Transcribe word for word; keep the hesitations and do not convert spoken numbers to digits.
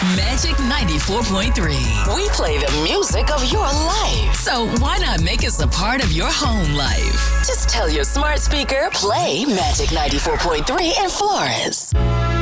Magic ninety-four point three. We play the music of your life. So why not make us a part of your home life? Just tell your smart speaker, play Magic ninety-four point three in Florence.